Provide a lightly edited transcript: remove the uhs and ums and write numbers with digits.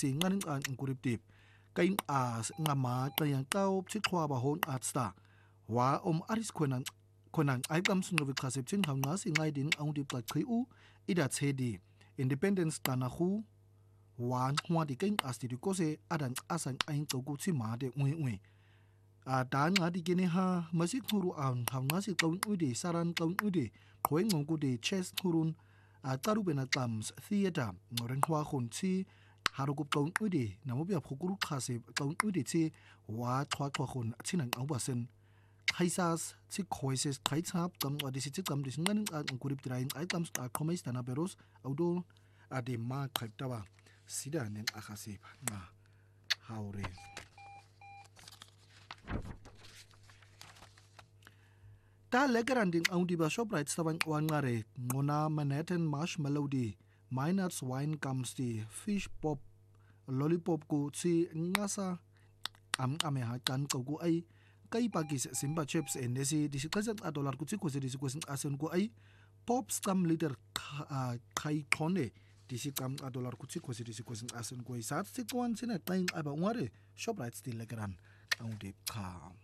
sinqani nqan inkuriptip kain as ngamaqe yanqaw psiqhwaba hon atsta wa aris khona ayqam sinqobi xasepthin nqanqasi ngaidin awdi qaqiu idathedi independence qanahu wa nqwadi kain asti dikose adan asan ayinqokuthi made ngwe dan ngadi kene ha masiqhuru an nqanqasi qawin ude saran qawin ude qoenqonkude chess qurun qarubena qams theater ngorenqwa khonthi harukup qawin ude namobya phukuru khase qawin ude thi wa qhwa khon thina ngawbasen Kaisas ti khoises kaitsap qam wadisi ti qam disinqani nqurip train ay qams qhomais dana beros audo ade ma qhaitawa sida nen akhasiba nqa haure ta legranding audi ba shoprite saban wanqare ngona Manhattan marshmallow di Miners wine comes di fish pop lollipop ko ti ngasa ame ha kan ko ay kay pagis simba chips nesi $10 ku ti ko se disi asen ko ay pops kam liter khai khone $10 ku ti ko se disi asen ko sa ti ko an sina qain aba ngare shoprite di legran audi ka